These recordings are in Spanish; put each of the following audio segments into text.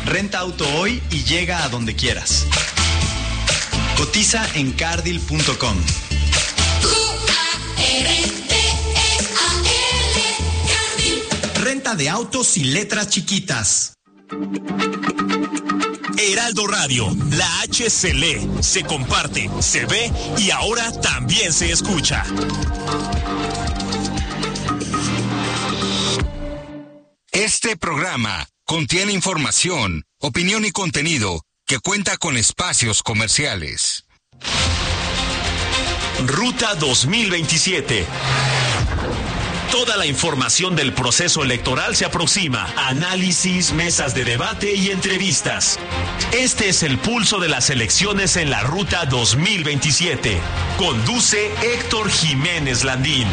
Renta auto hoy y llega a donde quieras. Cotiza en cardil.com. Renta de autos y letras chiquitas. Heraldo Radio, la H se lee, se comparte, se ve y ahora también se escucha. Este programa contiene información, opinión y contenido que cuenta con espacios comerciales. Ruta 2027. Toda la información del proceso electoral se aproxima. Análisis, mesas de debate y entrevistas. Este es el pulso de las elecciones en la Ruta 2027. Conduce Héctor Jiménez Landín.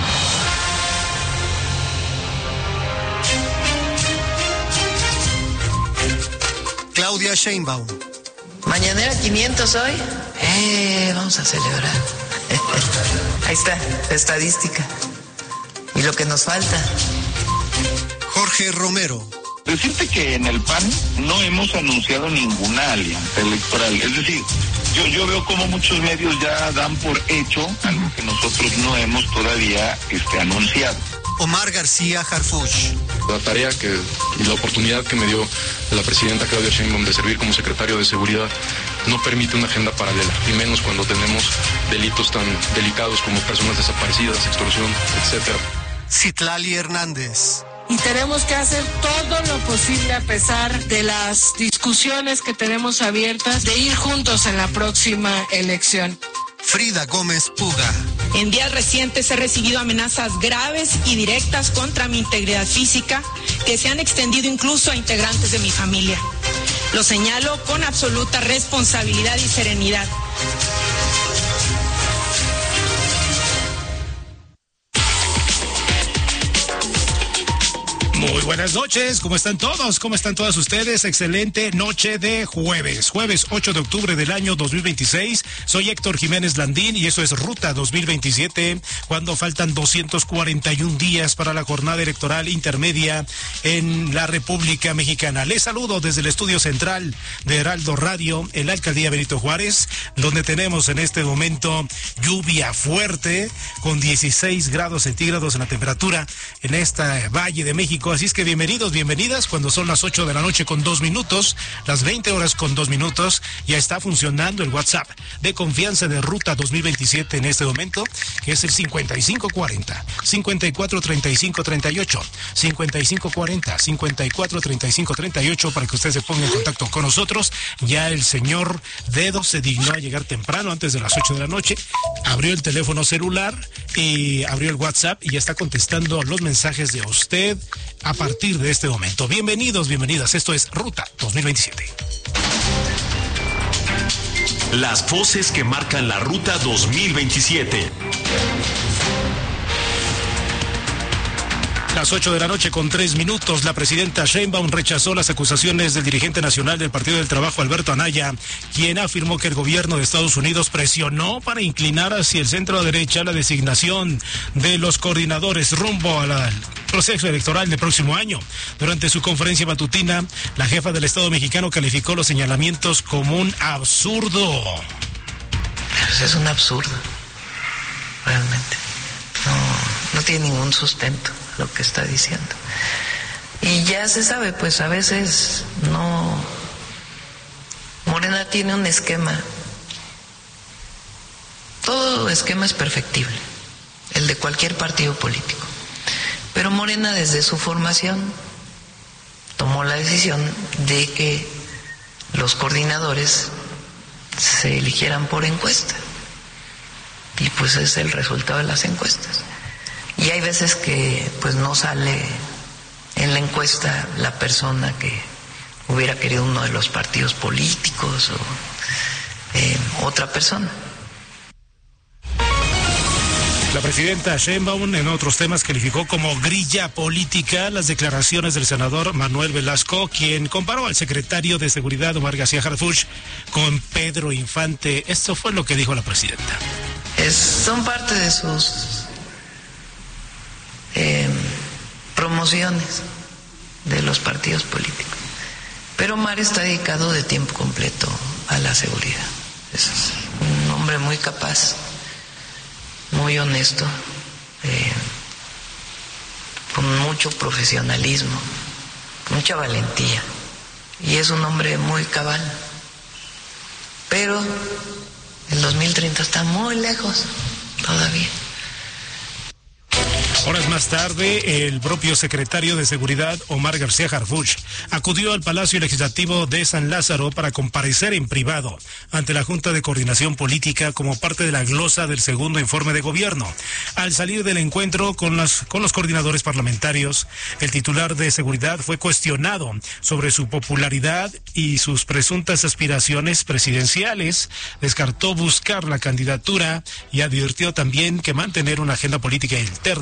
Claudia Sheinbaum. Mañanera 500 hoy. Vamos a celebrar. Ahí está, la estadística. Y lo que nos falta. Jorge Romero. Decirte que en el PAN no hemos anunciado ninguna alianza electoral. Es decir, yo veo como muchos medios ya dan por hecho algo que nosotros no hemos todavía anunciado. Omar García Harfuch. La tarea y la oportunidad que me dio la presidenta Claudia Sheinbaum de servir como secretario de Seguridad no permite una agenda paralela, y menos cuando tenemos delitos tan delicados como personas desaparecidas, extorsión, etcétera. Citlali Hernández. Y tenemos que hacer todo lo posible, a pesar de las discusiones que tenemos abiertas, de ir juntos en la próxima elección. Frida Gómez Puga. En días recientes he recibido amenazas graves y directas contra mi integridad física que se han extendido incluso a integrantes de mi familia. Lo señalo con absoluta responsabilidad y serenidad. Muy buenas noches, ¿cómo están todos? ¿Cómo están todas ustedes? Excelente noche de jueves 8 de octubre del año 2026. Soy Héctor Jiménez Landín y eso es Ruta 2027, cuando faltan 241 días para la jornada electoral intermedia en la República Mexicana. Les saludo desde el estudio central de Heraldo Radio, en la alcaldía Benito Juárez, donde tenemos en este momento lluvia fuerte con 16 grados centígrados en la temperatura en esta Valle de México. Así es que bienvenidos, bienvenidas, cuando son las 8 de la noche con 2 minutos, las 20 horas con 2 minutos, ya está funcionando el WhatsApp de confianza de Ruta 2027 en este momento, que es el 5540-543538, 5540-543538, para que usted se ponga en contacto con nosotros. Ya el señor Dedo se dignó a llegar temprano, antes de las 8 de la noche, abrió el teléfono celular y abrió el WhatsApp y ya está contestando los mensajes de usted a partir de este momento. Bienvenidos, bienvenidas. Esto es Ruta 2027. Las voces que marcan la Ruta 2027. Las 8 de la noche con 3 minutos, la presidenta Sheinbaum rechazó las acusaciones del dirigente nacional del Partido del Trabajo, Alberto Anaya, quien afirmó que el gobierno de Estados Unidos presionó para inclinar hacia el centro derecha la designación de los coordinadores rumbo al proceso electoral del próximo año. Durante su conferencia matutina, la jefa del Estado mexicano calificó los señalamientos como un absurdo. Pues es un absurdo, realmente. No tiene ningún sustento lo que está diciendo. Y ya se sabe, pues a veces no. Morena tiene un esquema. Todo esquema es perfectible, el de cualquier partido político. Pero Morena, desde su formación, tomó la decisión de que los coordinadores se eligieran por encuesta. Y pues es el resultado de las encuestas. Y hay veces que pues no sale en la encuesta la persona que hubiera querido uno de los partidos políticos o otra persona. La presidenta Sheinbaum, en otros temas, calificó como grilla política las declaraciones del senador Manuel Velasco, quien comparó al secretario de Seguridad, Omar García Harfuch, con Pedro Infante. Esto fue lo que dijo la presidenta. Son parte de sus promociones de los partidos políticos. Pero Omar está dedicado de tiempo completo a la seguridad. Es un hombre muy capaz, muy honesto, con mucho profesionalismo, mucha valentía. Y es un hombre muy cabal. Pero el 2030 está muy lejos todavía. Horas más tarde, el propio secretario de Seguridad, Omar García Harfuch, acudió al Palacio Legislativo de San Lázaro para comparecer en privado ante la Junta de Coordinación Política como parte de la glosa del segundo informe de gobierno. Al salir del encuentro con los coordinadores parlamentarios, el titular de Seguridad fue cuestionado sobre su popularidad y sus presuntas aspiraciones presidenciales. Descartó buscar la candidatura y advirtió también que mantener una agenda política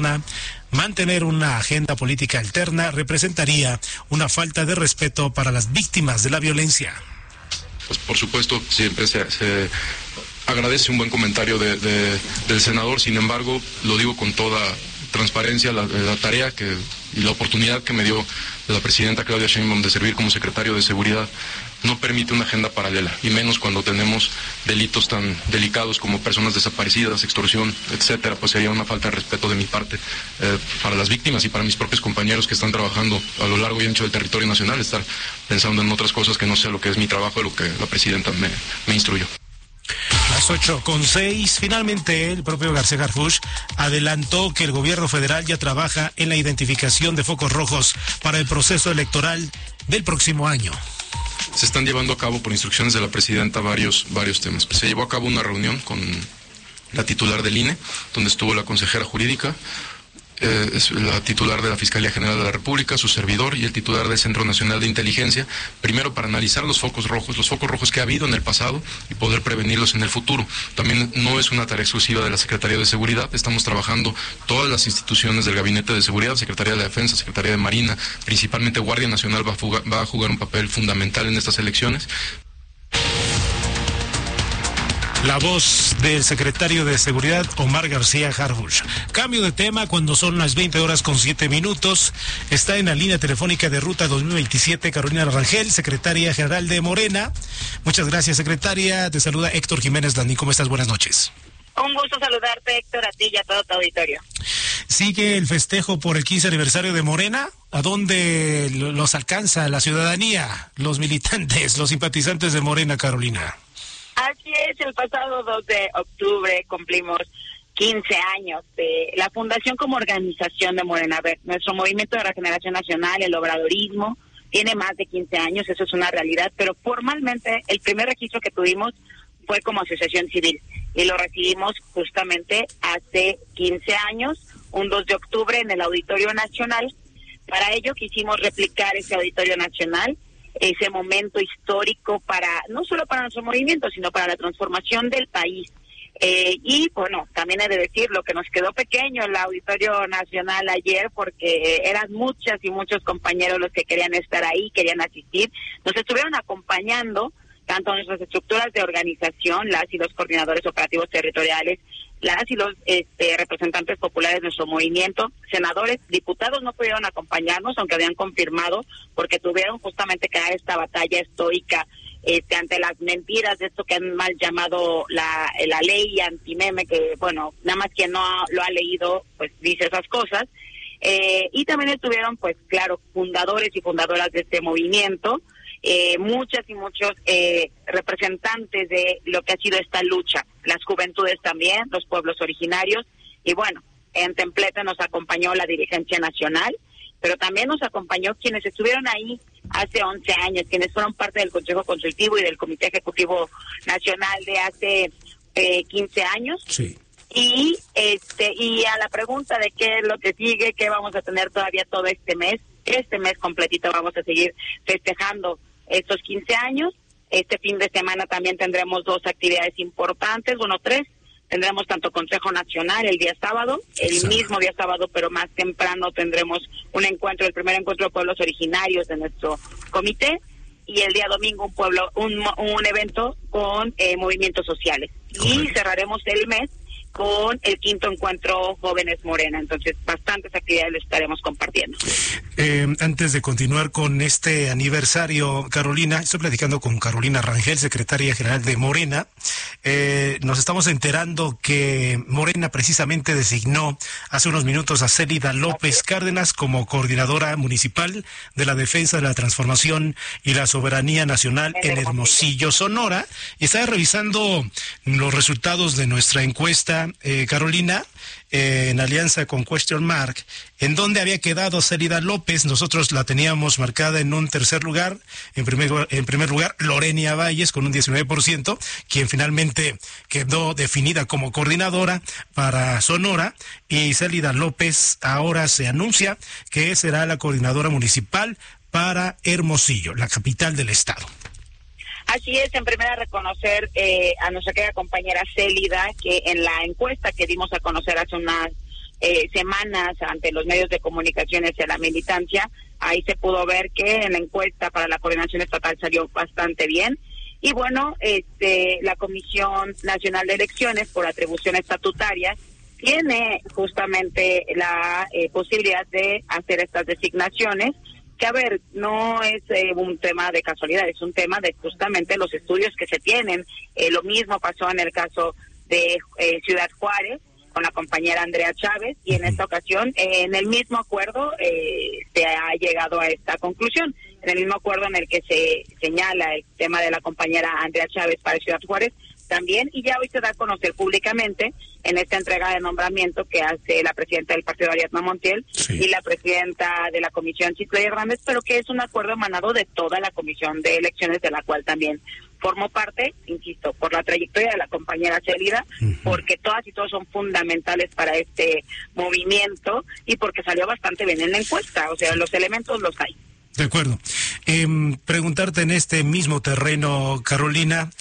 alterna representaría una falta de respeto para las víctimas de la violencia. Pues por supuesto, siempre se agradece un buen comentario del senador. Sin embargo, lo digo con toda transparencia, la tarea y la oportunidad que me dio la presidenta Claudia Sheinbaum de servir como secretario de Seguridad no permite una agenda paralela, y menos cuando tenemos delitos tan delicados como personas desaparecidas, extorsión, etcétera. Pues sería una falta de respeto de mi parte para las víctimas y para mis propios compañeros que están trabajando a lo largo y ancho del territorio nacional, estar pensando en otras cosas que no sea lo que es mi trabajo, lo que la presidenta me instruyó. Las 8:06, finalmente el propio García Harfuch adelantó que el gobierno federal ya trabaja en la identificación de focos rojos para el proceso electoral del próximo año. Se están llevando a cabo por instrucciones de la presidenta varios temas. Se llevó a cabo una reunión con la titular del INE, donde estuvo la consejera jurídica, es la titular de la Fiscalía General de la República, su servidor y el titular del Centro Nacional de Inteligencia, primero para analizar los focos rojos que ha habido en el pasado y poder prevenirlos en el futuro. También no es una tarea exclusiva de la Secretaría de Seguridad, estamos trabajando todas las instituciones del Gabinete de Seguridad, Secretaría de la Defensa, Secretaría de Marina, principalmente Guardia Nacional va a jugar un papel fundamental en estas elecciones. La voz del secretario de Seguridad, Omar García Harfuch. Cambio de tema cuando son las 20:07. Está en la línea telefónica de Ruta 2027 Carolina Rangel, secretaria general de Morena. Muchas gracias, secretaria. Te saluda Héctor Jiménez Landín. ¿Cómo estás? Buenas noches. Un gusto saludarte, Héctor, a ti y a todo tu auditorio. ¿Sigue el festejo por el 15 aniversario de Morena? ¿A dónde los alcanza la ciudadanía, los militantes, los simpatizantes de Morena, Carolina? Así es, el pasado 2 de octubre cumplimos 15 años de la fundación como organización de Morena. A ver, nuestro movimiento de regeneración nacional, el obradorismo, tiene más de 15 años, eso es una realidad, pero formalmente el primer registro que tuvimos fue como asociación civil y lo recibimos justamente hace 15 años, un 2 de octubre en el Auditorio Nacional. Para ello quisimos replicar ese Auditorio Nacional, ese momento histórico no solo para nuestro movimiento, sino para la transformación del país. Y bueno, también he de decir lo que nos quedó pequeño el Auditorio Nacional ayer, porque eran muchas y muchos compañeros los que querían estar ahí, querían asistir. Nos estuvieron acompañando tanto nuestras estructuras de organización, las y los coordinadores operativos territoriales, las y los representantes populares de nuestro movimiento, senadores, diputados no pudieron acompañarnos, aunque habían confirmado, porque tuvieron justamente que dar esta batalla estoica ante las mentiras de esto que han mal llamado la ley antimeme, que bueno, nada más quien no lo ha leído, pues dice esas cosas. Y también estuvieron, pues claro, fundadores y fundadoras de este movimiento, muchas y muchos representantes de lo que ha sido esta lucha, las juventudes también, los pueblos originarios, y bueno, en Templete nos acompañó la dirigencia nacional, pero también nos acompañó quienes estuvieron ahí hace 11 años, quienes fueron parte del Consejo Consultivo y del Comité Ejecutivo Nacional de hace 15 años. Sí. Y a la pregunta de qué es lo que sigue, qué vamos a tener todavía todo este mes completito vamos a seguir festejando estos 15 años. Este fin de semana también tendremos 2 actividades importantes, 3. Tendremos tanto Consejo Nacional el día sábado, el mismo día sábado, pero más temprano tendremos el primer encuentro de pueblos originarios de nuestro comité, y el día domingo un evento con movimientos sociales. Correcto. Y cerraremos el mes con el 5º encuentro Jóvenes Morena. Entonces, bastantes actividades les estaremos compartiendo. Antes de continuar con este aniversario, Carolina, estoy platicando con Carolina Rangel, secretaria general de Morena. Nos estamos enterando que Morena precisamente designó hace unos minutos a Célida López Cárdenas como coordinadora municipal de la defensa de la transformación y la soberanía nacional en Hermosillo, Sonora. Y estaba revisando los resultados de nuestra encuesta, Carolina, en alianza con Question Mark, en donde había quedado Célida López. Nosotros la teníamos marcada en un tercer lugar. En primer lugar, Lorenia Valles con un 19%, quien finalmente quedó definida como coordinadora para Sonora, y Célida López ahora se anuncia que será la coordinadora municipal para Hermosillo, la capital del estado. Así es, en primera reconocer a nuestra querida compañera Célida, que en la encuesta que dimos a conocer hace unas semanas ante los medios de comunicación hacia la militancia, ahí se pudo ver que en la encuesta para la coordinación estatal salió bastante bien. Y bueno, la Comisión Nacional de Elecciones, por atribución estatutaria, tiene justamente la posibilidad de hacer estas designaciones, que a ver, no es un tema de casualidad, es un tema de justamente los estudios que se tienen. Lo mismo pasó en el caso de Ciudad Juárez con la compañera Andrea Chávez, y en esta ocasión en el mismo acuerdo se ha llegado a esta conclusión, en el mismo acuerdo en el que se señala el tema de la compañera Andrea Chávez para Ciudad Juárez también, y ya hoy se da a conocer públicamente en esta entrega de nombramiento que hace la presidenta del partido, Ariadna Montiel, y la presidenta de la comisión, Citlali Hernández, pero que es un acuerdo emanado de toda la comisión de elecciones, de la cual también formo parte, insisto, por la trayectoria de la compañera Célida, porque todas y todos son fundamentales para este movimiento y porque salió bastante bien en la encuesta, o sea, los elementos los hay. De acuerdo. Preguntarte en este mismo terreno, Carolina,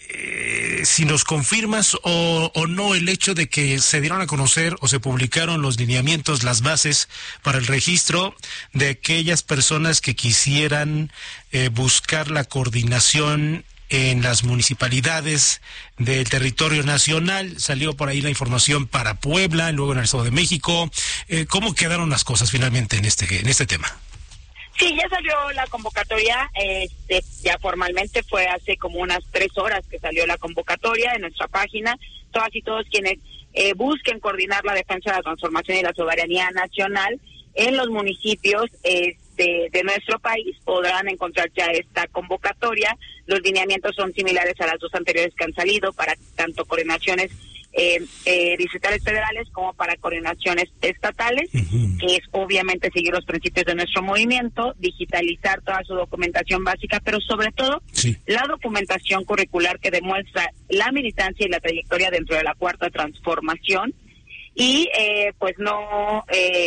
si nos confirmas o no el hecho de que se dieron a conocer o se publicaron los lineamientos, las bases para el registro de aquellas personas que quisieran buscar la coordinación en las municipalidades del territorio nacional. Salió por ahí la información para Puebla, luego en el Estado de México. ¿Cómo quedaron las cosas finalmente en este tema? Sí, ya salió la convocatoria, ya formalmente fue hace como unas 3 horas que salió la convocatoria en nuestra página. Todas y todos quienes busquen coordinar la defensa de la transformación y la soberanía nacional en los municipios de nuestro país podrán encontrar ya esta convocatoria. Los lineamientos son similares a las 2 anteriores que han salido para tanto coordinaciones distritales federales como para coordinaciones estatales, que es obviamente seguir los principios de nuestro movimiento, digitalizar toda su documentación básica, pero sobre todo la documentación curricular que demuestra la militancia y la trayectoria dentro de la Cuarta Transformación, y pues no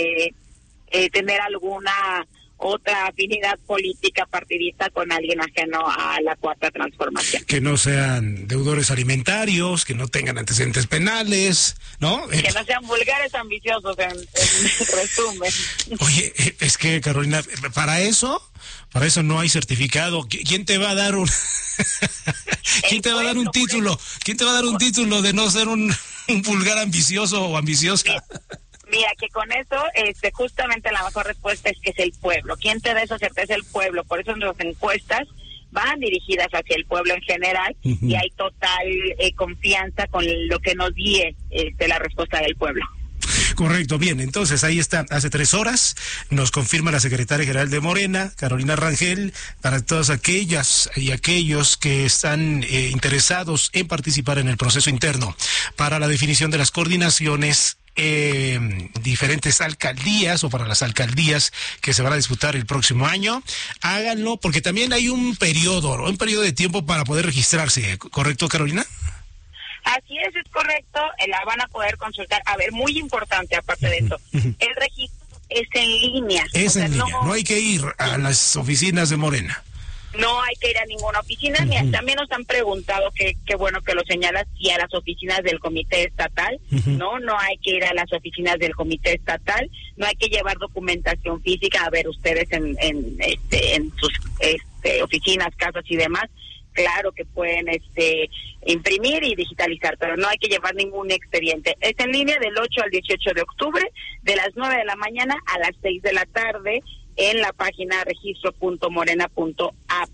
tener alguna otra afinidad política partidista con alguien ajeno a la Cuarta Transformación. Que no sean deudores alimentarios, que no tengan antecedentes penales, ¿no? Que no sean vulgares ambiciosos, en resumen. Oye, es que, Carolina, para eso no hay certificado. ¿Quién te va a dar un ¿Quién te va a dar un título? ¿Quién te va a dar un título de no ser un vulgar ambicioso o ambiciosa? Mira, que con eso, justamente la mejor respuesta es que es el pueblo. ¿Quién te da esa certeza? El pueblo. Por eso nuestras encuestas van dirigidas hacia el pueblo en general, y hay total confianza con lo que nos guíe la respuesta del pueblo. Correcto, bien, entonces ahí está, hace 3 horas nos confirma la secretaria general de Morena, Carolina Rangel, para todas aquellas y aquellos que están interesados en participar en el proceso interno para la definición de las coordinaciones diferentes alcaldías o para las alcaldías que se van a disputar el próximo año. Háganlo porque también hay un periodo, ¿no? Un periodo de tiempo para poder registrarse, ¿correcto, Carolina? Así es correcto, la van a poder consultar. A ver, muy importante aparte de eso, el registro es en línea. Es en línea, no hay que ir a las oficinas de Morena. No hay que ir a ninguna oficina. También nos han preguntado, qué bueno que lo señalas, si a las oficinas del comité estatal. No hay que ir a las oficinas del comité estatal, no hay que llevar documentación física. A ver, ustedes en sus oficinas, casas y demás claro que pueden imprimir y digitalizar, pero no hay que llevar ningún expediente. Es en línea del 8 al 18 de octubre, de las 9 de la mañana a las 6 de la tarde, en la página registro.morena.app.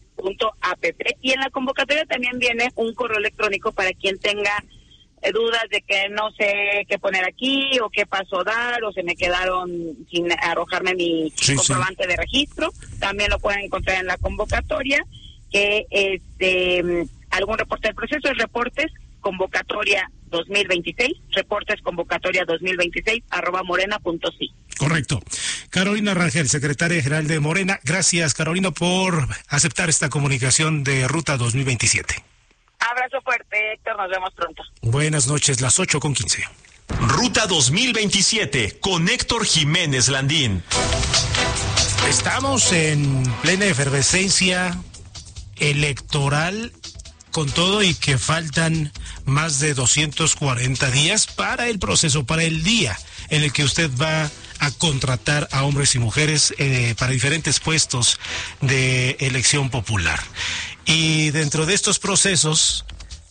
Y en la convocatoria también viene un correo electrónico para quien tenga dudas de que no sé qué poner aquí, o qué paso dar, o se me quedaron sin arrojarme mi comprobante de registro. También lo pueden encontrar en la convocatoria, que algún reporte del proceso es reportes convocatoria 2026, reportes convocatoria 2026 @morena.si. Correcto. Carolina Rangel, secretaria general de Morena. Gracias, Carolina, por aceptar esta comunicación de Ruta 2027. Abrazo fuerte, Héctor, nos vemos pronto. Buenas noches, las 8:15. Ruta 2027 con Héctor Jiménez Landín. Estamos en plena efervescencia electoral, con todo y que faltan más de 240 días para el proceso, para el día en el que usted va a contratar a hombres y mujeres para diferentes puestos de elección popular. Y dentro de estos procesos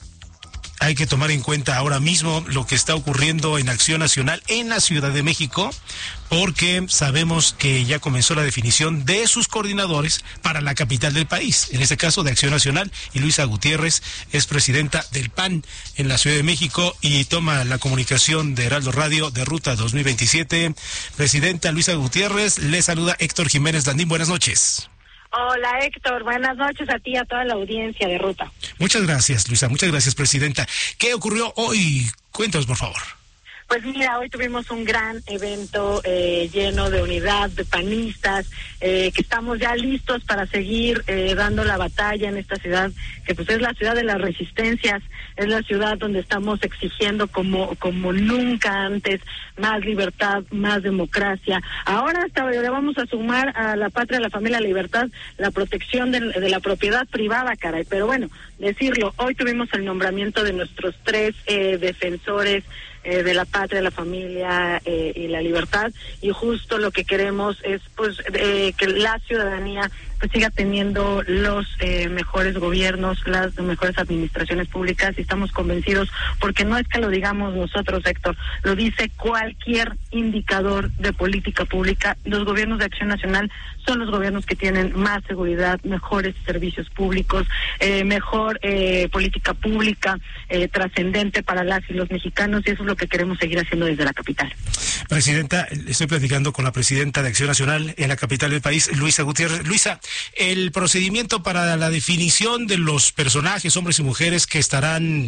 hay que tomar en cuenta ahora mismo lo que está ocurriendo en Acción Nacional en la Ciudad de México, porque sabemos que ya comenzó la definición de sus coordinadores para la capital del país, en este caso de Acción Nacional, y Luisa Gutiérrez es presidenta del PAN en la Ciudad de México y toma la comunicación de Heraldo Radio de Ruta 2027. Presidenta Luisa Gutiérrez, le saluda Héctor Jiménez Landín, buenas noches. Hola Héctor, buenas noches a ti y a toda la audiencia de Ruta. Muchas gracias, Luisa, muchas gracias, presidenta. ¿Qué ocurrió hoy? Cuéntanos, por favor. Pues mira, hoy tuvimos un gran evento lleno de unidad, de panistas, que estamos ya listos para seguir dando la batalla en esta ciudad, que pues es la ciudad de las resistencias, es la ciudad donde estamos exigiendo como nunca antes más libertad, más democracia. Ahora hasta le vamos a sumar a la patria, a la familia, a la libertad, la protección de la propiedad privada, caray. Pero bueno, decirlo, hoy tuvimos el nombramiento de nuestros 3 defensores de la patria, la familia y la libertad, y justo lo que queremos es pues que la ciudadanía pues siga teniendo los mejores gobiernos, las mejores administraciones públicas, y estamos convencidos, porque no es que lo digamos nosotros, Héctor, lo dice cualquier indicador de política pública. Los gobiernos de Acción Nacional son los gobiernos que tienen más seguridad, mejores servicios públicos, mejor política pública trascendente para las y los mexicanos, y eso es lo que queremos seguir haciendo desde la capital. Presidenta, estoy platicando con la presidenta de Acción Nacional en la capital del país, Luisa Gutiérrez. Luisa, el procedimiento para la definición de los personajes, hombres y mujeres, que estarán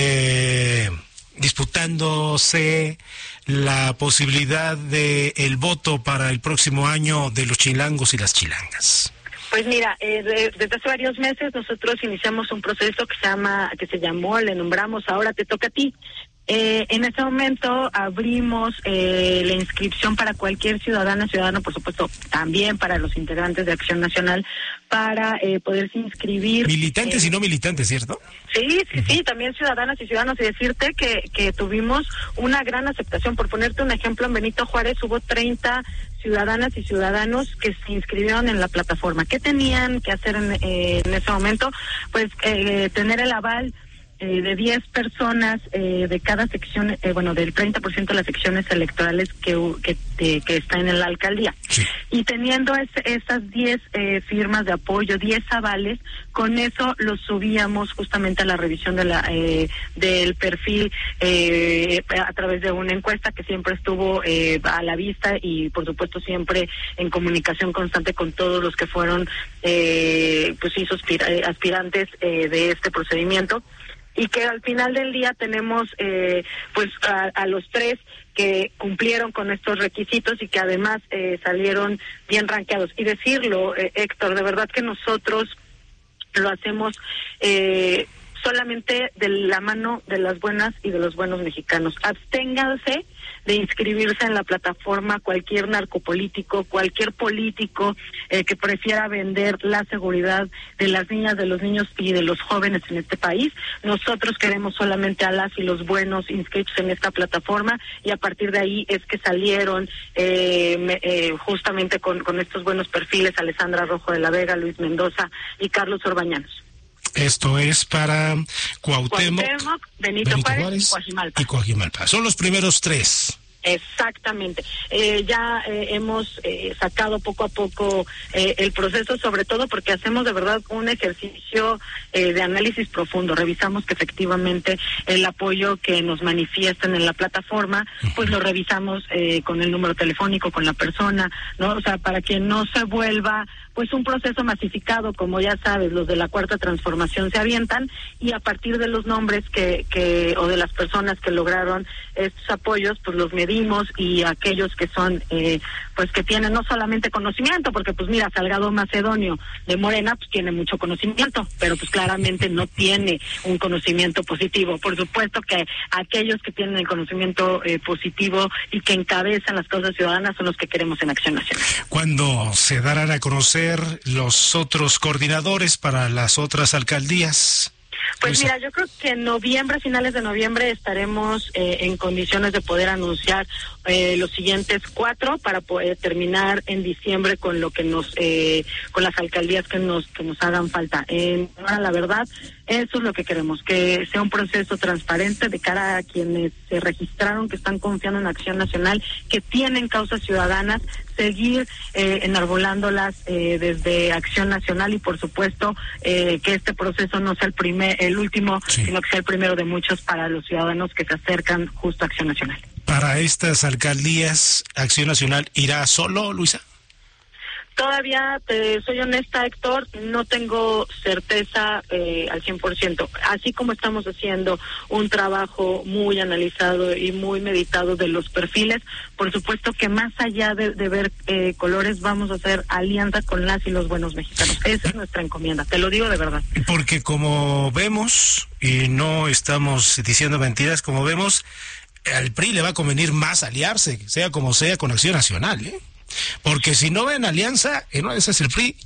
disputándose la posibilidad de el voto para el próximo año de los chilangos y las chilangas. Pues mira, desde hace varios meses nosotros iniciamos un proceso le nombramos Ahora Te Toca a Ti. En este momento abrimos la inscripción para cualquier ciudadano, por supuesto, también para los integrantes de Acción Nacional, para poderse inscribir. Militantes y no militantes, ¿cierto? Sí, también ciudadanas y ciudadanos, y decirte que tuvimos una gran aceptación. Por ponerte un ejemplo, en Benito Juárez hubo 30 ciudadanas y ciudadanos que se inscribieron en la plataforma. ¿Qué tenían que hacer en ese momento? Pues tener el aval de 10 personas de cada sección, del 30% de las secciones electorales que está en la alcaldía. Sí. Y teniendo esas 10 firmas de apoyo, 10 avales, con eso los subíamos justamente a la revisión del perfil a través de una encuesta que siempre estuvo a la vista, y por supuesto siempre en comunicación constante con todos los que fueron aspirantes de este procedimiento. Y que al final del día tenemos a los 3 que cumplieron con estos requisitos y que además salieron bien rankeados. Y decirlo, Héctor, de verdad que nosotros lo hacemos solamente de la mano de las buenas y de los buenos mexicanos. Absténganse de inscribirse en la plataforma cualquier narcopolítico, cualquier político que prefiera vender la seguridad de las niñas, de los niños y de los jóvenes en este país. Nosotros queremos solamente a las y los buenos inscritos en esta plataforma, y a partir de ahí es que salieron justamente con estos buenos perfiles: Alessandra Rojo de la Vega, Luis Mendoza y Carlos Orbañanos. Esto es para Cuauhtémoc, Benito Juárez y Coajimalpa. Son los primeros 3. Exactamente. Ya hemos sacado poco a poco el proceso, sobre todo porque hacemos de verdad un ejercicio de análisis profundo. Revisamos que efectivamente el apoyo que nos manifiestan en la plataforma, pues lo revisamos con el número telefónico, con la persona, ¿no? O sea, para que no se vuelva pues un proceso masificado, como ya sabes, los de la Cuarta Transformación se avientan, y a partir de los nombres o de las personas que lograron estos apoyos, pues los medimos, y aquellos que son, pues que tienen no solamente conocimiento, porque pues mira, Salgado Macedonio de Morena, pues tiene mucho conocimiento, pero pues claramente no tiene un conocimiento positivo. Por supuesto que aquellos que tienen el conocimiento positivo y que encabezan las causas ciudadanas son los que queremos en Acción Nacional. ¿Cuándo se darán a conocer los otros coordinadores para las otras alcaldías? Pues mira, yo creo que en noviembre, finales de noviembre, estaremos en condiciones de poder anunciar los siguientes 4 para poder terminar en diciembre con lo que con las alcaldías que nos hagan falta. La verdad, eso es lo que queremos, que sea un proceso transparente de cara a quienes se registraron, que están confiando en Acción Nacional, que tienen causas ciudadanas, seguir enarbolándolas desde Acción Nacional, y por supuesto que este proceso no sea el último, sino que sea el primero de muchos para los ciudadanos que se acercan justo a Acción Nacional. Para estas alcaldías, ¿Acción Nacional irá solo, Luisa? Todavía, soy honesta, Héctor, no tengo certeza al 100%. Así como estamos haciendo un trabajo muy analizado y muy meditado de los perfiles, por supuesto que más allá de ver colores, vamos a hacer alianza con las y los buenos mexicanos. Esa es nuestra encomienda, te lo digo de verdad. Porque como vemos, y no estamos diciendo mentiras, como vemos, al PRI le va a convenir más aliarse, sea como sea, con Acción Nacional, ¿eh? Porque si no ven alianza, en una de esas el PRI,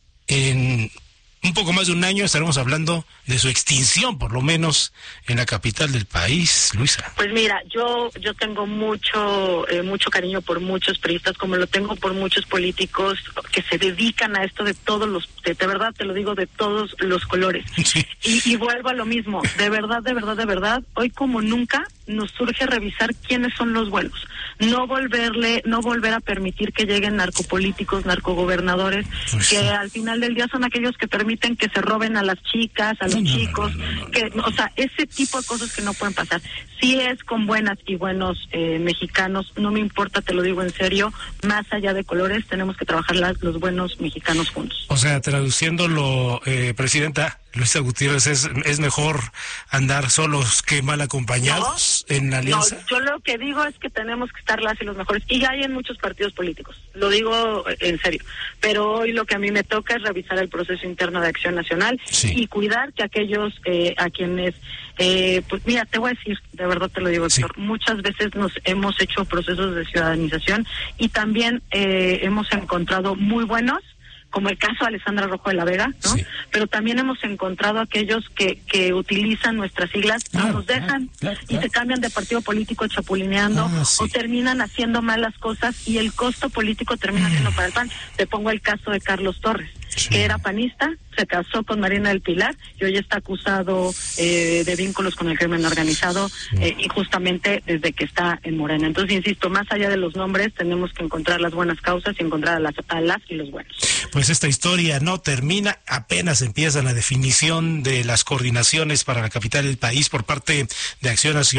en un poco más de un año estaremos hablando de su extinción, por lo menos en la capital del país, Luisa. Pues mira, yo tengo mucho cariño por muchos priistas, como lo tengo por muchos políticos que se dedican a esto de todos los, de verdad te lo digo, de todos los colores. Sí. Y vuelvo a lo mismo, de verdad, hoy como nunca nos surge revisar quiénes son los buenos. No volver a permitir que lleguen narcopolíticos, narcogobernadores, pues que al final del día son aquellos que permiten que se roben a las chicas, a los chicos, que, o sea, ese tipo de cosas que no pueden pasar. Si es con buenas y buenos mexicanos, no me importa, te lo digo en serio, más allá de colores, tenemos que trabajar los buenos mexicanos juntos. O sea, traduciéndolo, Presidenta Luisa Gutiérrez, ¿es mejor andar solos que mal acompañados en la alianza? No, yo lo que digo es que tenemos que estar las y los mejores, y hay en muchos partidos políticos, lo digo en serio, pero hoy lo que a mí me toca es revisar el proceso interno de Acción Nacional, sí, y cuidar que aquellos a quienes, pues mira, te voy a decir, de verdad te lo digo, sí, Héctor, muchas veces nos hemos hecho procesos de ciudadanización y también hemos encontrado muy buenos, como el caso de Alessandra Rojo de la Vega, ¿no? Sí. Pero también hemos encontrado aquellos que utilizan nuestras siglas, nos dejan y se cambian de partido político chapulineando, sí, o terminan haciendo malas cosas y el costo político termina siendo para el PAN. Te pongo el caso de Carlos Torres, sí, que era panista, se casó con Marina del Pilar y hoy está acusado de vínculos con el crimen organizado, sí, y justamente desde que está en Morena. Entonces, insisto, más allá de los nombres, tenemos que encontrar las buenas causas y encontrar a las y los buenos. Pues esta historia no termina, apenas empieza la definición de las coordinaciones para la capital del país por parte de Acción Nacional.